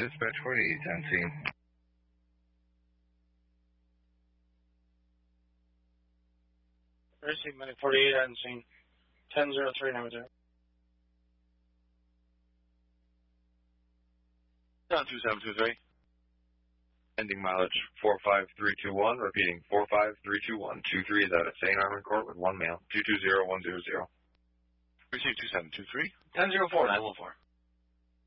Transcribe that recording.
Dispatch 48 on scene. Receive Medic 48 on scene. 1003 number 0. 2723. Ending mileage 45321, repeating 45321. 23 is out at St. Armand Court with 1 male. 220100. Receive 2723. 1004 914.